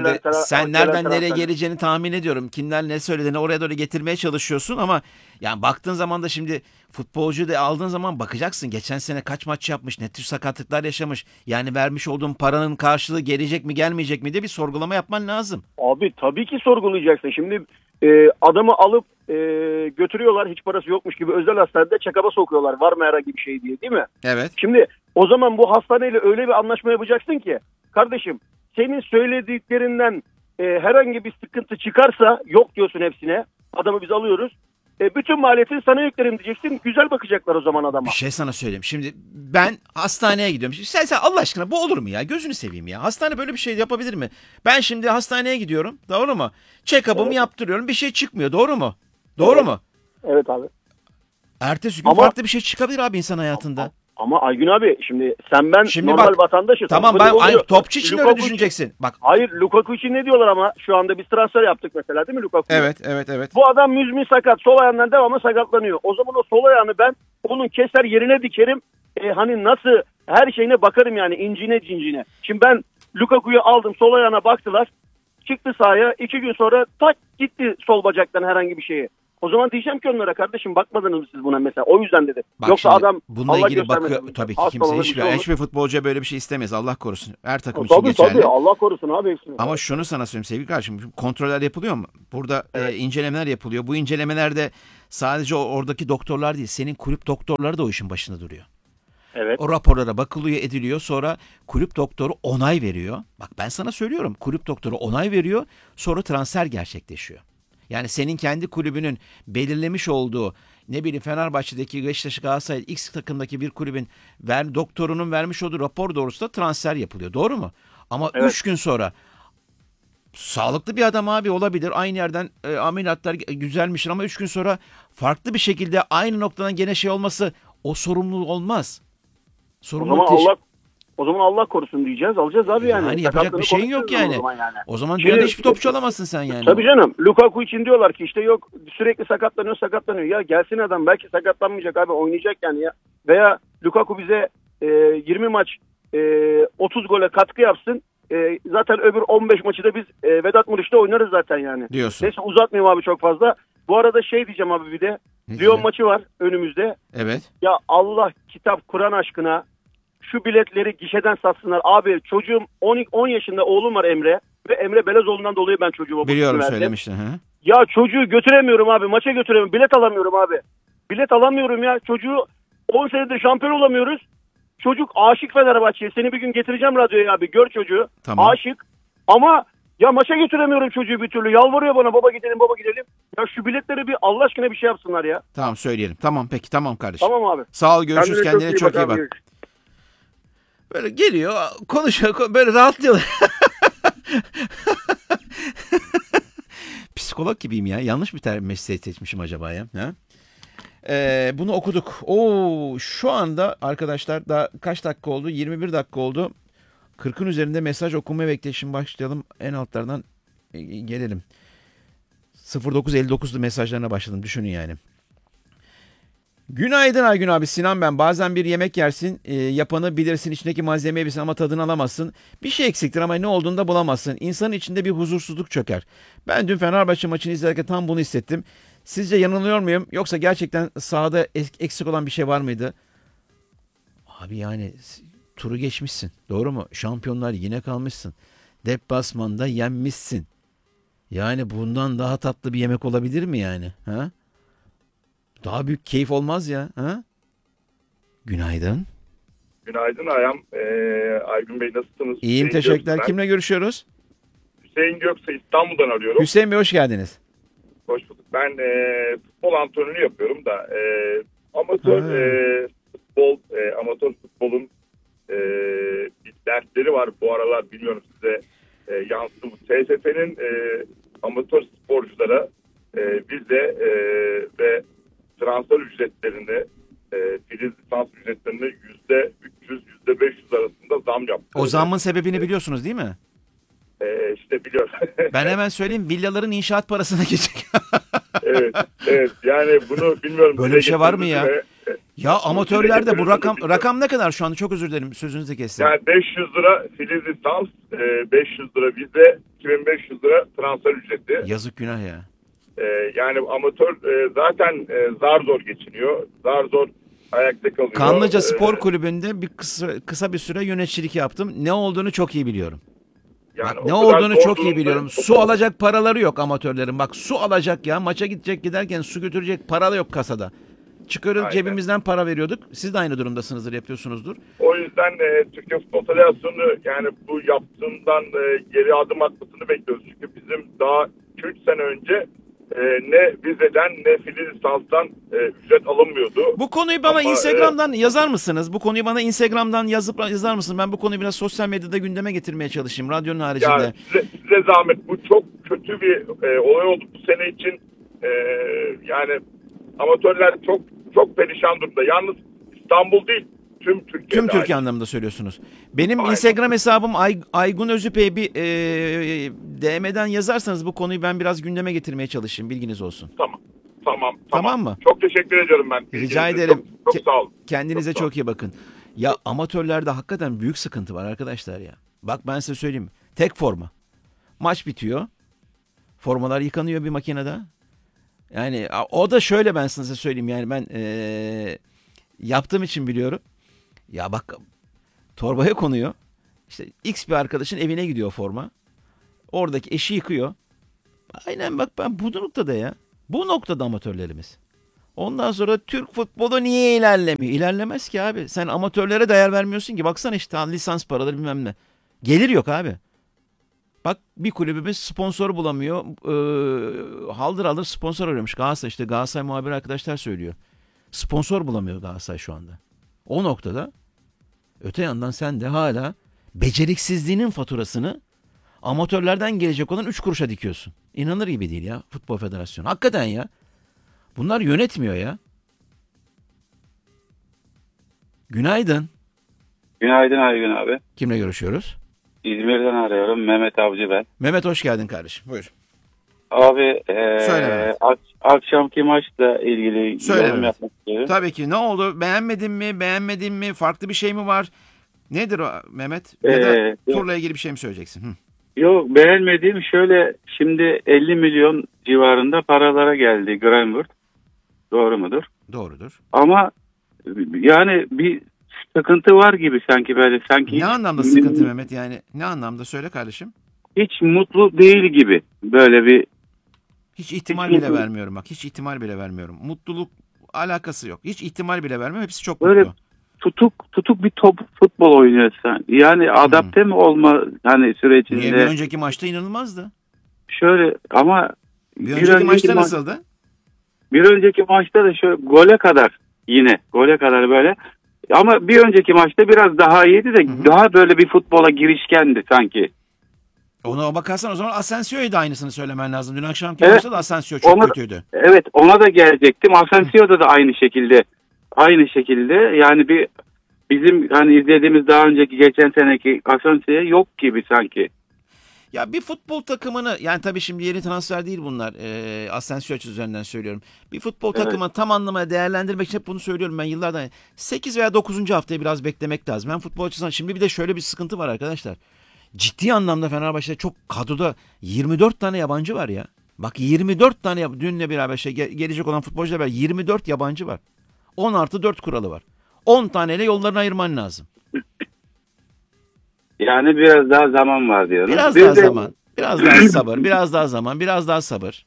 Speaker 3: sen nereden nereye geleceğini tahmin ediyorum. Kimler ne söylediğini oraya doğru getirmeye çalışıyorsun ama yani baktığın zaman da şimdi futbolcuyu da aldığın zaman bakacaksın. Geçen sene kaç maç yapmış, ne tür sakatlıklar yaşamış. Yani vermiş olduğun paranın karşılığı gelecek mi gelmeyecek mi diye bir sorgulama yapman lazım.
Speaker 9: Abi tabii ki sorgulayacaksın. Şimdi adamı alıp götürüyorlar, hiç parası yokmuş gibi özel hastanede check-up'a sokuyorlar. Var mı herhangi bir şey diye, değil mi?
Speaker 3: Evet.
Speaker 9: Şimdi o zaman bu hastaneyle öyle bir anlaşma yapacaksın ki kardeşim, senin söylediklerinden herhangi bir sıkıntı çıkarsa yok diyorsun hepsine. Adamı biz alıyoruz. Bütün maliyetini sana yüklerim diyeceksin. Güzel bakacaklar o zaman adama.
Speaker 3: Bir şey sana söyleyeyim. Şimdi ben hastaneye gidiyorum. Sen Allah aşkına bu olur mu ya? Gözünü seveyim ya. Hastane böyle bir şey yapabilir mi? Ben şimdi hastaneye gidiyorum. Doğru mu? Check-up'ımı yaptırıyorum. Bir şey çıkmıyor. Doğru mu? Doğru mu?
Speaker 9: Evet abi.
Speaker 3: Ertesi gün farklı bir şey çıkabilir abi insan hayatında.
Speaker 9: Ama Aygün abi şimdi sen ben şimdi normal vatandaşız.
Speaker 3: Tamam ben topçu için öyle düşüneceksin. Bak.
Speaker 9: Hayır, Lukaku için ne diyorlar ama şu anda biz transfer yaptık mesela, değil mi Lukaku'ya?
Speaker 3: Evet.
Speaker 9: Bu adam müzmin sakat, sol ayağından devamlı sakatlanıyor. O zaman o sol ayağını ben onun keser yerine dikerim. Hani nasıl her şeyine bakarım yani, incine cincine. Şimdi ben Lukaku'yu aldım, sol ayağına baktılar. Çıktı sahaya, 2 gün sonra tak gitti sol bacaktan herhangi bir şeye. O zaman diyeceğim ki onlara, kardeşim bakmadınız mı siz buna mesela? O yüzden dedi.
Speaker 3: Bak
Speaker 9: yoksa adam
Speaker 3: bununla
Speaker 9: Allah
Speaker 3: ilgili bakıyor tabii ki kimse hiçbir futbolcuya böyle bir şey istemez. Allah korusun. Her takım için geçerli.
Speaker 9: Tabii Allah korusun abi hepsini.
Speaker 3: Ama şunu sana söyleyeyim sevgili kardeşim. Kontroller yapılıyor mu? Burada incelemeler yapılıyor. Bu incelemelerde sadece oradaki doktorlar değil, senin kulüp doktorları da o işin başında duruyor.
Speaker 9: Evet.
Speaker 3: O raporlara bakılıyor, ediliyor. Sonra kulüp doktoru onay veriyor. Bak ben sana söylüyorum. Kulüp doktoru onay veriyor. Sonra transfer gerçekleşiyor. Yani senin kendi kulübünün belirlemiş olduğu, ne bileyim Fenerbahçe'deki, Beşiktaş, Galatasaray X takımdaki bir kulübün doktorunun vermiş olduğu rapor doğrultusunda transfer yapılıyor. Doğru mu? Ama 3 gün sonra sağlıklı bir adam abi olabilir. Aynı yerden ameliyatlar güzelmiştir ama 3 gün sonra farklı bir şekilde aynı noktadan gene şey olması o sorumluluk olmaz.
Speaker 9: O zaman Allah korusun diyeceğiz. Alacağız abi yani.
Speaker 3: Yani yapacak bir şeyin yok yani. O zaman dünyada hiçbir topçu alamazsın sen yani.
Speaker 9: Tabii canım. Lukaku için diyorlar ki işte yok sürekli sakatlanıyor. Ya gelsin adam, belki sakatlanmayacak abi, oynayacak yani ya. Veya Lukaku bize 20 maç 30 gole katkı yapsın. Zaten öbür 15 maçı da biz Vedat Muriç'te oynarız zaten yani.
Speaker 3: Diyorsun.
Speaker 9: Neyse uzatmayayım abi çok fazla. Bu arada şey diyeceğim abi bir de. Lyon maçı var önümüzde.
Speaker 3: Evet.
Speaker 9: Ya Allah kitap Kur'an aşkına şu biletleri gişeden satsınlar. Abi çocuğum 10 yaşında oğlum var Emre. Ve Emre Belezoğlu'ndan dolayı ben çocuğuma
Speaker 3: biliyorum söylemiştin.
Speaker 9: Ya çocuğu götüremiyorum abi. Maça götüremiyorum. Bilet alamıyorum abi. Bilet alamıyorum ya. Çocuğu 10 senedir şampiyon olamıyoruz. Çocuk aşık Fenerbahçe'ye. Seni bir gün getireceğim radyoya abi. Gör çocuğu.
Speaker 3: Tamam.
Speaker 9: Aşık. Ama ya maça götüremiyorum çocuğu bir türlü. Yalvarıyor bana, baba gidelim baba gidelim. Ya şu biletleri bir Allah aşkına bir şey yapsınlar ya.
Speaker 3: Tamam söyleyelim. Tamam peki tamam kardeşim.
Speaker 9: Tamam abi.
Speaker 3: Sağ ol, görüşürüz, kendine çok iyi bak. Böyle geliyor konuşuyor böyle rahatlıyorlar. Psikolog gibiyim ya. Yanlış bir mesleği seçmişim acaba ya. Ha? Bunu okuduk. Şu anda arkadaşlar daha kaç dakika oldu? 21 dakika oldu. 40'ın üzerinde mesaj okuma bekleşim başlayalım. En altlardan gelelim. 09.59'lu mesajlarına başladım. Düşünün yani. Günaydın Aygün abi, Sinan ben. Bazen bir yemek yersin, yapanı bilirsin, içindeki malzemeyi bilirsin ama tadını alamazsın. Bir şey eksiktir ama ne olduğunu da bulamazsın. İnsanın içinde bir huzursuzluk çöker. Ben dün Fenerbahçe maçını izlerken tam bunu hissettim. Sizce yanılıyor muyum? Yoksa gerçekten sahada eksik olan bir şey var mıydı? Abi yani turu geçmişsin. Doğru mu? Şampiyonlar yine kalmışsın. Deplasmanda yenmişsin. Yani bundan daha tatlı bir yemek olabilir mi yani? Ha? Daha büyük keyif olmaz ya. Ha? Günaydın.
Speaker 17: Günaydın Ayhan. Aygün Bey nasılsınız?
Speaker 3: İyiyim, teşekkürler. Kimle görüşüyoruz?
Speaker 17: Hüseyin Göksu, İstanbul'dan arıyorum.
Speaker 3: Hüseyin Bey hoş geldiniz.
Speaker 17: Hoş bulduk. Ben futbol antrenörü yapıyorum da amatör futbolun bir dersleri var bu aralar, bilmiyorum size yansıdı mı? TFF'nin amatör sporculara vize ve transfer ücretlerini, filiz lisans ücretlerini %300, %500 arasında zam yaptı.
Speaker 3: O zammın sebebini biliyorsunuz değil mi?
Speaker 17: İşte biliyorum.
Speaker 3: Ben hemen söyleyeyim, villaların inşaat parasına geçecek.
Speaker 17: evet yani bunu bilmiyorum.
Speaker 3: Böyle bir şey var mı ya? Ya amatörlerde bu rakam ne kadar şu anda? Çok özür dilerim, sözünüzü kestim.
Speaker 17: Yani 500 lira filiz lisans, 500 lira vize, 2500 lira transfer ücreti.
Speaker 3: Yazık, günah ya.
Speaker 17: Yani amatör zaten zar zor geçiniyor. Zar zor ayakta kalıyor.
Speaker 3: Kanlıca Spor Kulübü'nde kısa bir süre yöneticilik yaptım. Ne olduğunu çok iyi biliyorum.
Speaker 17: Yani
Speaker 3: bak, ne olduğunu çok iyi biliyorum. Su alacak paraları yok amatörlerin. Bak su alacak ya. Maça gidecek, giderken su götürecek para da yok kasada. Çıkarıp cebimizden para veriyorduk. Siz de aynı durumdasınızdır, yapıyorsunuzdur.
Speaker 17: O yüzden Türkiye Futbol Federasyonu yani bu yaptığından geri adım atmasını bekliyoruz. Çünkü bizim daha 3 sene önce ne vizeden ne filiz lisanstan ücret alınmıyordu.
Speaker 3: Bu konuyu bana Instagram'dan yazar mısınız? Bu konuyu bana Instagram'dan yazar mısınız? Ben bu konuyu biraz sosyal medyada gündeme getirmeye çalışayım. Radyonun haricinde.
Speaker 17: Ya size zahmet. Bu çok kötü bir olay oldu bu sene için. Yani amatörler çok perişan durumda. Yalnız İstanbul değil, tüm Türkiye.
Speaker 3: Tüm Türkiye anlamında söylüyorsunuz. Benim Instagram hesabım Aygun Özüpey, bir DM'den yazarsanız bu konuyu ben biraz gündeme getirmeye çalışayım. Bilginiz olsun.
Speaker 17: Tamam
Speaker 3: mı?
Speaker 17: Çok teşekkür ediyorum ben.
Speaker 3: Rica ederim.
Speaker 17: Çok sağ olun.
Speaker 3: Kendinize çok iyi bakın. Ya amatörlerde hakikaten büyük sıkıntı var arkadaşlar ya. Bak ben size söyleyeyim. Tek forma. Maç bitiyor. Formalar yıkanıyor bir makinede. Yani o da şöyle, ben size söyleyeyim yani ben yaptığım için biliyorum. Ya bak torbaya konuyor. İşte X bir arkadaşın evine gidiyor forma. Oradaki eşi yıkıyor. Aynen bak ben bu noktada ya. Bu noktada amatörlerimiz. Ondan sonra Türk futbolu niye ilerlemiyor? İlerlemez ki abi. Sen amatörlere değer vermiyorsun ki. Baksana işte lisans paraları bilmem ne. Gelir yok abi. Bak bir kulübümüz sponsor bulamıyor. Haldır haldır sponsor arıyormuş. Galatasaray, işte Galatasaray muhabiri arkadaşlar söylüyor. Sponsor bulamıyor Galatasaray şu anda. O noktada öte yandan sen de hala beceriksizliğinin faturasını amatörlerden gelecek olan 3 kuruşa dikiyorsun. İnanılır gibi değil ya Futbol Federasyonu. Hakikaten ya. Bunlar yönetmiyor ya. Günaydın.
Speaker 18: Günaydın Aygün abi.
Speaker 3: Kimle görüşüyoruz?
Speaker 18: İzmir'den arıyorum. Mehmet Avcı ben.
Speaker 3: Mehmet hoş geldin kardeşim. Buyur.
Speaker 18: Abi
Speaker 3: Söyle
Speaker 18: akşamki maçla ilgili yorum yapmak istiyorum.
Speaker 3: Tabii ki. Ne oldu? Beğenmedin mi? Farklı bir şey mi var? Nedir o Mehmet? Ya da turla ilgili bir şey mi söyleyeceksin?
Speaker 18: Yok, beğenmediğim şöyle, şimdi 50 milyon civarında paralara geldi Greenwood. Doğru mudur?
Speaker 3: Doğrudur.
Speaker 18: Ama yani bir sıkıntı var gibi sanki böyle.
Speaker 3: Ne anlamda sıkıntı Mehmet, yani ne anlamda, söyle kardeşim.
Speaker 18: Hiç mutlu değil gibi böyle bir.
Speaker 3: Hiç ihtimal bile vermiyorum bak. Hiç ihtimal bile vermiyorum. Mutluluk alakası yok. Hiç ihtimal bile vermem. Hepsi çok
Speaker 18: Böyle
Speaker 3: mutlu.
Speaker 18: tutuk bir top futbol oynuyorsan. Yani adapte mi olma hani sürecinde?
Speaker 3: Niye? Bir önceki maçta inanılmazdı.
Speaker 18: Şöyle ama
Speaker 3: bir önceki maçta nasıldı?
Speaker 18: Bir önceki maçta da şöyle gole kadar böyle. Ama bir önceki maçta biraz daha iyiydi de daha böyle bir futbola girişkendi sanki.
Speaker 3: Ona bakarsan o zaman Asensio'ya da aynısını söylemen lazım. Dün akşamki maçta da Asensio çok kötüydü.
Speaker 18: Evet, ona da gelecektim. Asensio'da da aynı şekilde. Yani bizim hani izlediğimiz daha önceki geçen seneki Asensio yok gibi sanki.
Speaker 3: Ya bir futbol takımını, yani tabii şimdi yeni transfer değil bunlar. Asensio üzerinden söylüyorum. Bir futbol takımını tam anlamıyla değerlendirmek için hep bunu söylüyorum ben yıllardan. 8 veya 9. haftayı biraz beklemek lazım. Ben futbol açısından şimdi bir de şöyle bir sıkıntı var arkadaşlar. Ciddi anlamda Fenerbahçe'de çok kadroda 24 tane yabancı var ya. Bak 24 tane dünle beraber gelecek olan futbolcular var. 24 yabancı var. 10+4 kuralı var. 10 taneyle yollarını ayırman lazım.
Speaker 18: Yani biraz daha zaman var diyorum.
Speaker 3: Biraz daha zaman. Biraz daha sabır. Biraz daha zaman. Biraz daha sabır.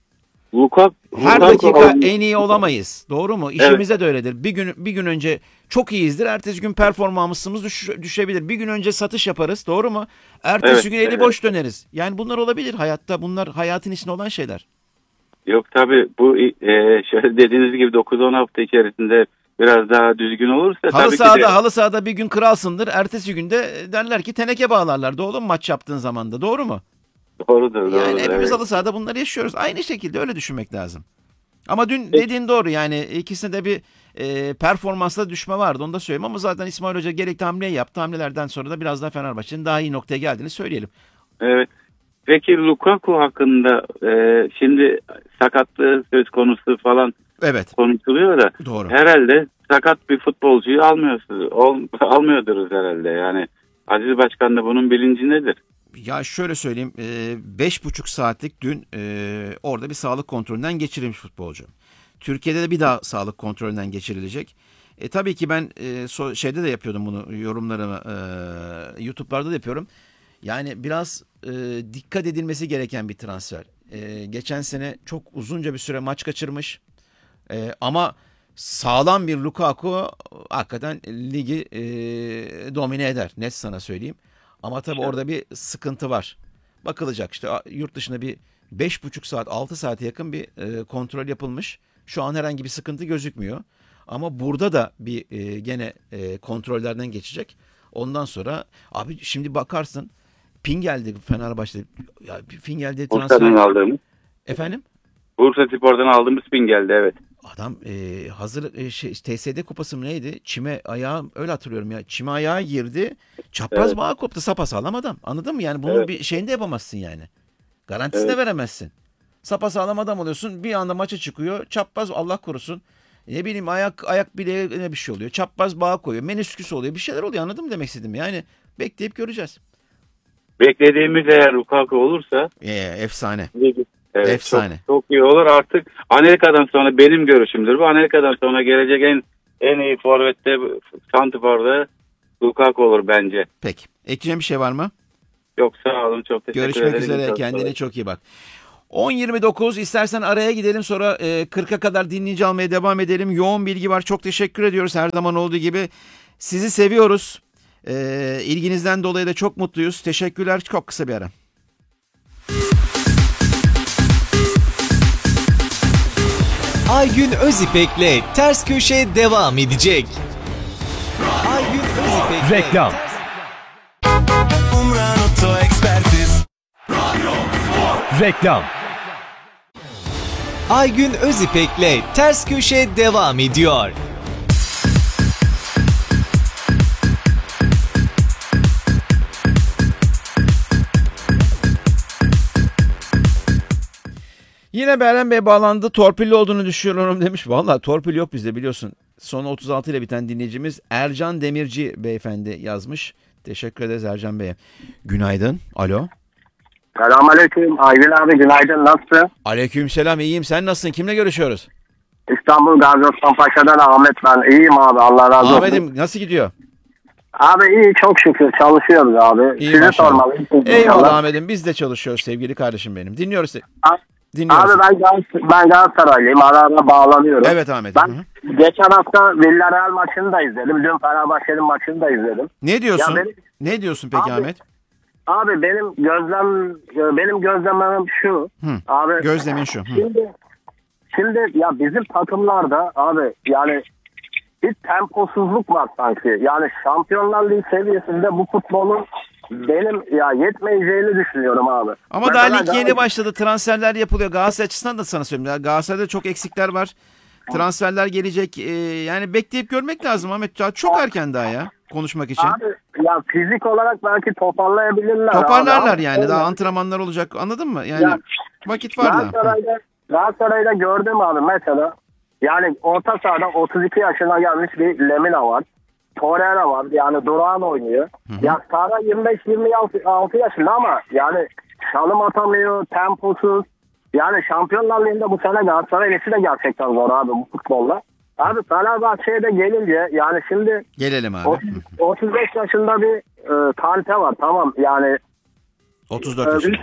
Speaker 3: Her dakika en iyi olamayız. Doğru mu? İşimize de öyledir. Bir gün önce çok iyiyizdir. Ertesi gün performansımız düşebilir. Bir gün önce satış yaparız. Doğru mu? Ertesi gün eli boş döneriz. Yani bunlar olabilir hayatta. Bunlar hayatın içinde olan şeyler.
Speaker 18: Yok tabii bu şöyle dediğiniz gibi 9-10 hafta içerisinde biraz daha düzgün olursa
Speaker 3: halı sahada bir gün kralsındır. Ertesi günde derler ki teneke bağlarlar. Doğru mu maç yaptığın zaman da? Doğru mu?
Speaker 18: Doğrudur.
Speaker 3: Yani hepimiz halı sahada bunları yaşıyoruz. Aynı şekilde öyle düşünmek lazım. Ama dün dediğin doğru, yani ikisinde de bir performansla düşme vardı, onu da söyleyeyim. Ama zaten İsmail Hoca gerekli hamleyi yaptı. Hamlelerden sonra da biraz daha Fenerbahçe'nin daha iyi noktaya geldiğini söyleyelim.
Speaker 18: Evet. Peki Lukaku hakkında şimdi sakatlığı söz konusu falan konuşuluyor da herhalde sakat bir futbolcuyu almıyorduruz herhalde. Yani Aziz Başkan da bunun bilincindedir.
Speaker 3: Ya şöyle söyleyeyim, 5,5 saatlik dün orada bir sağlık kontrolünden geçirilmiş futbolcu. Türkiye'de de bir daha sağlık kontrolünden geçirilecek. Tabii ki ben şeyde de yapıyordum bunu, yorumlarımı YouTube'larda da yapıyorum. Yani biraz dikkat edilmesi gereken bir transfer. Geçen sene çok uzunca bir süre maç kaçırmış. Ama sağlam bir Lukaku hakikaten ligi domine eder. Net sana söyleyeyim. Ama tabii orada bir sıkıntı var. Bakılacak işte, yurt dışında bir 5,5 saat 6 saate yakın bir kontrol yapılmış. Şu an herhangi bir sıkıntı gözükmüyor. Ama burada da bir gene kontrollerden geçecek. Ondan sonra abi şimdi bakarsın Pingel'de Fenerbahçe'de, ya Pingel'de transfer
Speaker 18: aldığımız.
Speaker 3: Efendim?
Speaker 18: Bursaspor'dan aldığımız Pingel'de evet.
Speaker 3: Adam hazır TSD kupası mı neydi? Çime ayağı, öyle hatırlıyorum ya. Çime ayağı girdi. Çapraz bağı koptu, sapasağlam adam. Anladın mı? Yani bunun bir şeyini de yapamazsın yani. Garantisini de veremezsin. Sapasağlam adam oluyorsun. Bir anda maça çıkıyor. Çapraz, Allah korusun. Ne bileyim ayak bileğine bir şey oluyor. Çapraz bağı koyuyor. Menisküs oluyor. Bir şeyler oluyor. Anladın mı demek istedim? Yani bekleyip göreceğiz.
Speaker 18: Beklediğimiz eğer Lukaku olursa
Speaker 3: efsane.
Speaker 18: Evet,
Speaker 3: efsane.
Speaker 18: Çok iyi olur. Artık Amerika'dan sonra, benim görüşümdür bu, Amerika'dan sonra gelecek en iyi forvette, santrforda Lukaku olur bence.
Speaker 3: Peki. Ekleyeceğim bir şey var mı?
Speaker 18: Yok, sağ olun. Çok teşekkür ederim.
Speaker 3: Görüşmek üzere. Kendine çok iyi bak. 10.29, istersen araya gidelim, sonra 40'a kadar dinleyici almaya devam edelim. Yoğun bilgi var. Çok teşekkür ediyoruz her zaman olduğu gibi. Sizi seviyoruz. İlginizden dolayı da çok mutluyuz. Teşekkürler. Çok kısa bir ara.
Speaker 1: Aygün Özipek'le Ters Köşe devam edecek. Aygün Özipek'le
Speaker 15: reklam.
Speaker 12: Umran Oto Ekspertiz.
Speaker 15: Reklam.
Speaker 1: Aygün Özipek'le Ters Köşe devam ediyor.
Speaker 3: Yine Beren Bey bağlandı. Torpilli olduğunu düşünüyorum demiş. Vallahi torpil yok bizde, biliyorsun. Son 36 ile biten dinleyicimiz Ercan Demirci beyefendi yazmış. Teşekkür ederiz Ercan Bey'e. Günaydın. Alo.
Speaker 19: Selamünaleyküm. Aygün abi günaydın. Nasılsın?
Speaker 3: Aleykümselam. İyiyim. Sen nasılsın? Kimle görüşüyoruz?
Speaker 19: İstanbul Gazi Osman Paşa'dan Ahmet ben. İyiyim abi. Allah razı olsun.
Speaker 3: Ahmet'im nasıl gidiyor?
Speaker 19: Abi iyi, çok şükür. Çalışıyoruz abi.
Speaker 3: İyi,
Speaker 19: sizi
Speaker 3: maşallah.
Speaker 19: sormalı.
Speaker 3: Eyvallah Ahmet'im. Biz de çalışıyoruz sevgili kardeşim benim. Dinliyoruz. Dinliyoruz.
Speaker 19: Abi ben Galatasaraylıyım. Ara bağlanıyorum.
Speaker 3: Evet Ahmet.
Speaker 19: Ben geçen hafta Villarreal maçını da izledim. Dün Fenerbahçe'nin maçını da izledim.
Speaker 3: Ne diyorsun?
Speaker 19: Ya
Speaker 3: Ne diyorsun peki Ahmet?
Speaker 19: Abi benim gözlemim şu. Abi
Speaker 3: gözlemin şu.
Speaker 19: Şimdi ya bizim takımlarda abi yani bir temposuzluk var sanki. Yani Şampiyonlar Ligi seviyesinde bu futbolun benim ya yetmeyeceğini düşünüyorum abi.
Speaker 3: Ama daha lig yeni başladı. Transferler yapılıyor. Galatasaray açısından da sana söyleyeyim. Galatasaray'da çok eksikler var. Transferler gelecek. Yani bekleyip görmek lazım Ahmet. Çok erken daha ya konuşmak için.
Speaker 19: Abi ya fizik olarak belki toparlayabilirler.
Speaker 3: Toparlarlar
Speaker 19: abi.
Speaker 3: yani. Daha antrenmanlar olacak. Anladın mı? Yani vakit var da.
Speaker 19: Galatasaray'da gördüm abi mesela. Yani orta sahada 32 yaşına gelmiş bir Lemina var. Torreira var. Yani Duran oynuyor. Ya Sara 25-26 yaşında ama yani çalım atamıyor, temposuz. Yani Şampiyonlar Ligi'nde bu sene Galatasaray'ın işi de gerçekten zor abi bu futbolla. Abi Fenerbahçe'ye de gelince yani şimdi
Speaker 3: gelelim abi.
Speaker 19: 35 yaşında bir Kante var, tamam yani
Speaker 3: 34 yaşında.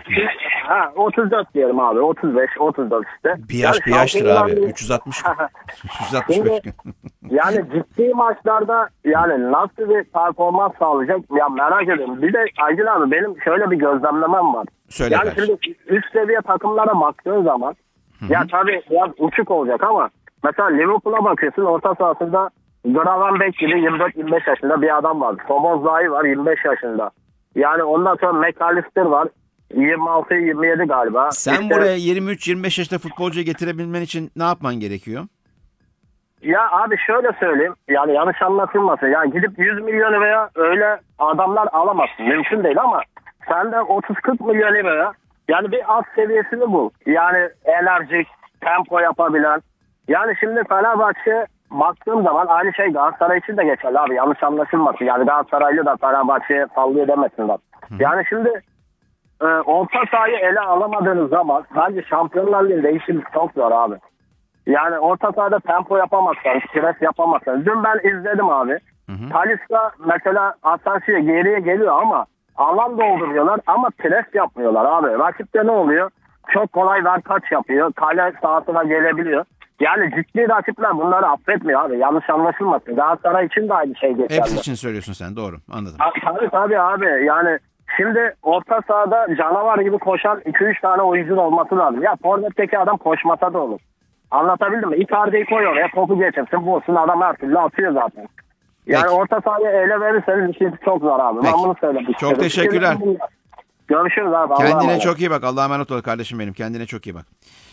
Speaker 19: 34 diyelim abi. 34 işte.
Speaker 3: Bir yaştır abi. 360 gün.
Speaker 19: Yani ciddi maçlarda yani nasıl bir performans sağlayacak ya merak ediyorum. Bir de Aydın abi benim şöyle bir gözlemlemem var.
Speaker 3: Söyle
Speaker 19: yani şimdi üst seviye takımlara baktığın zaman ya tabii biraz uçuk olacak ama mesela Liverpool'a bakıyorsun, orta sahasında Gravenberch gibi 24-25 yaşında bir adam var. Szoboszlai var 25 yaşında. Yani ondan sonra McAllister var. 26-27 galiba.
Speaker 3: Sen buraya 23-25 yaşında futbolcu getirebilmen için ne yapman gerekiyor?
Speaker 19: Ya abi şöyle söyleyeyim. Yani yanlış anlatılmasın. Yani gidip 100 milyonu veya öyle adamlar alamazsın. Mümkün değil ama sen de 30-40 milyon veya yani bir alt seviyesini bul. Yani enerjik, tempo yapabilen. Yani şimdi Fenerbahçe baktığım zaman aynı şey Galatasaray için de geçerli abi. Yanlış anlaşılmasın. Yani Galatasaraylı da Fenerbahçe'ye sallıyor demesinler. Yani şimdi orta sahayı ele alamadığınız zaman bence Şampiyonlar Ligi'nde işimiz çok zor abi. Yani orta sahada tempo yapamazsanız, pres yapamazsanız. Dün ben izledim abi. Talisca mesela Asansiy'e geriye geliyor ama alan dolduruyorlar ama pres yapmıyorlar abi. Rakipte ne oluyor? Çok kolay verkaç yapıyor. Kale sahasına gelebiliyor. Yani ciddi rakipler bunları affetmiyor abi. Yanlış anlaşılmasın. Galatasaray için de aynı şey geçerli.
Speaker 3: Hepsi için söylüyorsun sen, doğru, anladım.
Speaker 19: Tabii abi yani şimdi orta sahada canavar gibi koşan 2-3 tane oyuncunun olması lazım. Ya forvetteki adam koşmasa da olur. Anlatabildim mi? Icardi'yi koy oraya, topu geçirsin, bulsun, adam her türlü atıyor zaten. Yani orta sahayı ele verirseniz işiniz çok zor abi.
Speaker 3: Peki.
Speaker 19: Ben bunu söylemek istedim.
Speaker 3: Çok teşekkürler.
Speaker 19: Görüşürüz abi.
Speaker 3: Kendine çok iyi bak. Allah'a emanet ol kardeşim benim. Kendine çok iyi bak.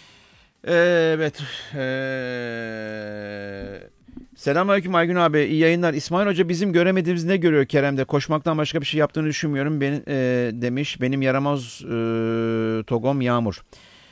Speaker 3: Evet. Selamünaleyküm Aygün abi. İyi yayınlar. İsmail Hoca bizim göremediğimiz ne görüyor Kerem'de? Koşmaktan başka bir şey yaptığını düşünmüyorum. Demiş. Benim yaramaz Togom Yağmur.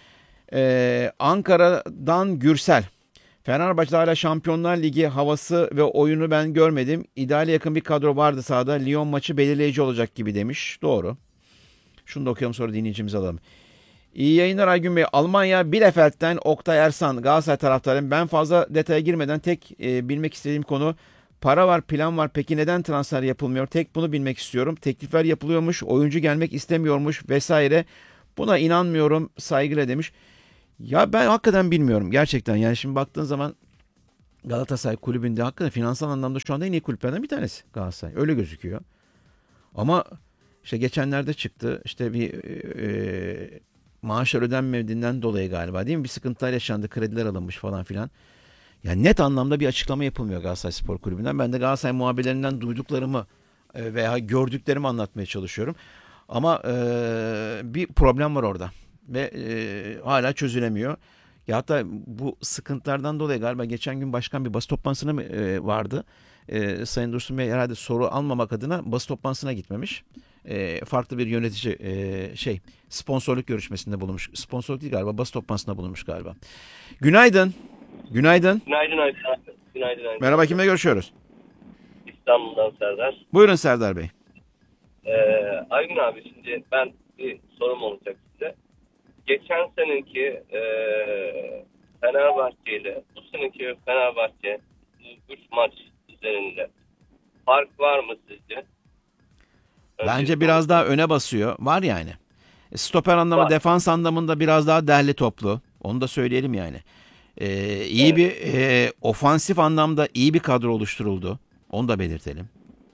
Speaker 3: Ankara'dan Gürsel. Fenerbahçe'de hala Şampiyonlar Ligi havası ve oyunu ben görmedim. İdeale yakın bir kadro vardı sahada. Lyon maçı belirleyici olacak gibi demiş. Doğru. Şunu da okuyalım, sonra dinleyicimizi alalım. İyi yayınlar Aygün Bey. Almanya Bielefeld'den Oktay Ersan, Galatasaray taraftarıyım. Ben fazla detaya girmeden tek bilmek istediğim konu, para var, plan var. Peki neden transfer yapılmıyor? Tek bunu bilmek istiyorum. Teklifler yapılıyormuş, oyuncu gelmek istemiyormuş vesaire. Buna inanmıyorum, saygıyla demiş. Ya ben hakikaten bilmiyorum gerçekten. Yani şimdi baktığın zaman Galatasaray kulübünde hakikaten finansal anlamda şu anda en iyi kulüplerden bir tanesi Galatasaray. Öyle gözüküyor. Ama işte geçenlerde çıktı. İşte bir maaşlar ödenmediğinden dolayı galiba değil mi? Bir sıkıntılar yaşandı. Krediler alınmış falan filan. Yani net anlamda bir açıklama yapılmıyor Galatasaray Spor Kulübü'nden. Ben de Galatasaray muhabirlerinden duyduklarımı veya gördüklerimi anlatmaya çalışıyorum. Ama bir problem var orada. Ve hala çözülemiyor. Ya hatta bu sıkıntılardan dolayı galiba geçen gün başkan bir basın toplantısına vardı. Sayın Dursun Bey herhalde soru almamak adına basın toplantısına gitmemiş. Farklı bir yönetici sponsorluk görüşmesinde bulunmuş. Sponsorluk değil galiba, basın toplantısında bulunmuş galiba. Günaydın. Günaydın.
Speaker 20: Günaydın.
Speaker 3: Merhaba, kimle görüşüyoruz?
Speaker 20: İstanbul'dan Serdar.
Speaker 3: Buyurun Serdar Bey.
Speaker 20: Aygün abi, şimdi ben bir sorum olacak size. Geçen seneki Fenerbahçe ile bu seneki Fenerbahçe 3 maç üzerinde fark var mı sizce?
Speaker 3: Bence biraz daha öne basıyor. Var yani. Stoper anlamı,
Speaker 9: Var.
Speaker 3: defans anlamında biraz daha derli toplu. Onu da söyleyelim yani. İyi bir ofansif anlamda iyi bir kadro oluşturuldu. Onu da belirtelim.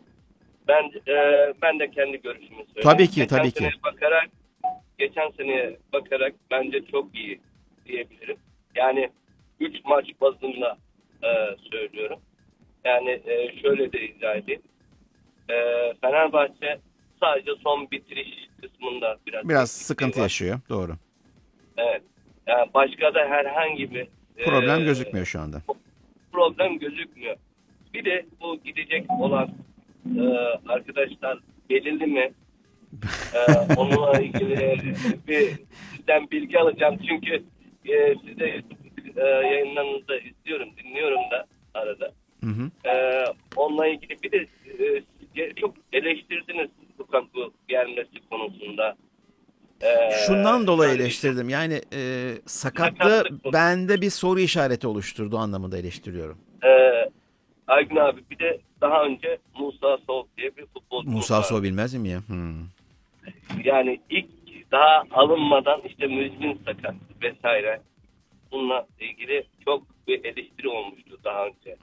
Speaker 20: Ben de kendi görüşümü söyleyeyim.
Speaker 3: Tabii ki, tabii ki.
Speaker 20: Geçen seneye bakarak bence çok iyi diyebilirim. Yani 3 maç bazında söylüyorum. Yani şöyle de izah edeyim. Fenerbahçe sadece son bitiriş kısmında
Speaker 3: Biraz sıkıntı yaşıyor. Doğru.
Speaker 20: Evet. Yani başka da herhangi bir
Speaker 3: Problem gözükmüyor şu anda.
Speaker 20: Problem gözükmüyor. Bir de bu gidecek olan arkadaşlar belirli mi? Onunla ilgili sizden bilgi alacağım. Çünkü size yayınlarınızda izliyorum, dinliyorum da arada. Onunla ilgili bir de çok eleştirdiniz Lukaku gelmesi konusunda.
Speaker 3: Şundan dolayı eleştirdim. Yani sakatlığı bende bir soru işareti oluşturduğu anlamında eleştiriyorum.
Speaker 20: Aygün abi bir de daha önce Musa Sow diye bir futbolcu
Speaker 3: Musa
Speaker 20: var.
Speaker 3: Sow bilmez miyim ya?
Speaker 20: Yani ilk daha alınmadan işte müzmin sakat vesaire. Bununla ilgili çok bir eleştiri olmuştu daha önce.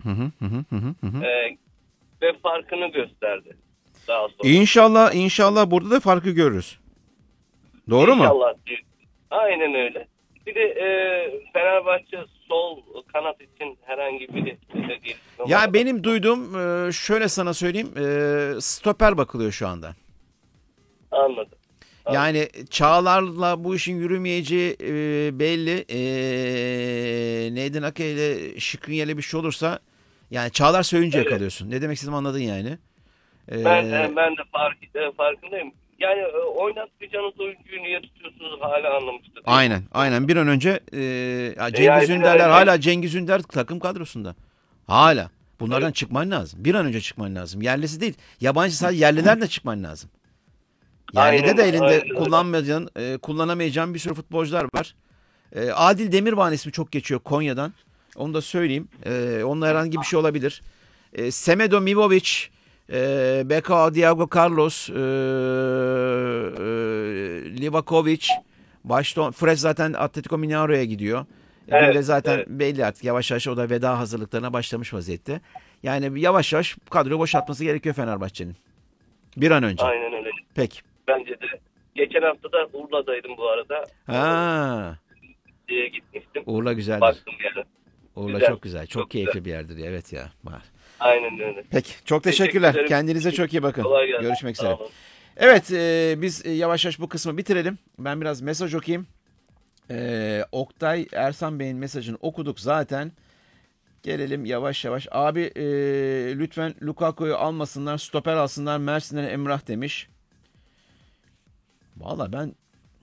Speaker 20: Ve farkını gösterdi daha sonra.
Speaker 3: İnşallah burada da farkı görürüz. Doğru mu?
Speaker 20: İnşallah. Aynen öyle. Bir de Fenerbahçe sol kanat için herhangi bir gelişme
Speaker 3: Ya
Speaker 20: var.
Speaker 3: benim duyduğum şöyle sana söyleyeyim, stoper bakılıyor şu anda.
Speaker 20: Anladım.
Speaker 3: Yani Çağlar'la bu işin yürümeyeceği belli. Nathan Ake ile Skriniar'la bir şey olursa yani Çağlar söyleyince kalıyorsun. Ne demek istediğimi anladın yani.
Speaker 20: Ben de farkındayım. Yani oynatmayacağınız oyuncuyu niye tutuyorsunuz hala anlamıştım.
Speaker 3: Aynen. Bir an önce Cengiz Ünder'ler hala Cengiz Ünder takım kadrosunda. Hala. Bunlardan çıkman lazım. Bir an önce çıkman lazım. Yerlisi değil. Yabancı sadece yerliler de çıkman lazım. Yerlide de elinde kullanamayacağın bir sürü futbolcular var. Adil Demirbağ'ın ismi çok geçiyor Konya'dan. Onu da söyleyeyim. Onunla herhangi bir şey olabilir. Semedo Mivovic, Beka Diego Carlos, Livakovic, Fred zaten Atletico Mineiro'ya gidiyor. Evet, zaten belli artık yavaş yavaş o da veda hazırlıklarına başlamış vaziyette. Yani yavaş yavaş kadroyu boşaltması gerekiyor Fenerbahçe'nin. Bir an önce.
Speaker 20: Aynen öyle.
Speaker 3: Peki.
Speaker 20: Bence de. Geçen hafta da Urla'daydım bu arada. Diye gitmiştim.
Speaker 3: Urla güzeldir.
Speaker 20: Baktım yani.
Speaker 3: Urla güzel. Çok güzel. Çok keyifli güzel bir yerdir. Evet ya. Var.
Speaker 20: Aynen öyle.
Speaker 3: Peki. Çok teşekkürler. Kendinize çok iyi bakın.
Speaker 20: Kolay gelsin.
Speaker 3: Görüşmek üzere. Evet. Biz yavaş yavaş bu kısmı bitirelim. Ben biraz mesaj okuyayım. Oktay Ersan Bey'in mesajını okuduk zaten. Gelelim yavaş yavaş. Abi lütfen Lukaku'yu almasınlar. Stoper alsınlar. Mersin'den Emrah demiş. Valla ben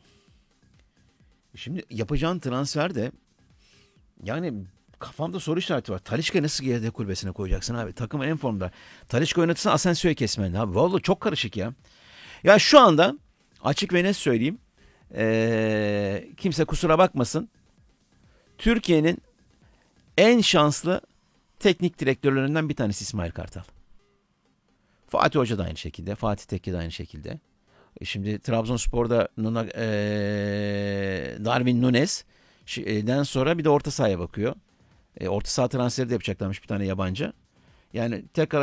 Speaker 3: şimdi yapacağın transferde yani kafamda soru işareti var. Talisca'yı nasıl yedek kulübesine koyacaksın abi? Takımın en formda. Talisca oynatırsan Asensio'yu kesmen abi. Vallahi çok karışık ya. Ya şu anda açık ve net söyleyeyim. Kimse kusura bakmasın. Türkiye'nin en şanslı teknik direktörlerinden bir tanesi İsmail Kartal. Fatih Hoca da aynı şekilde. Fatih Tekke de aynı şekilde. Şimdi Trabzonspor'da Darwin Núñez'den sonra bir de orta sahaya bakıyor. Orta saha transferi de yapacaklarmış bir tane yabancı. Yani tekrar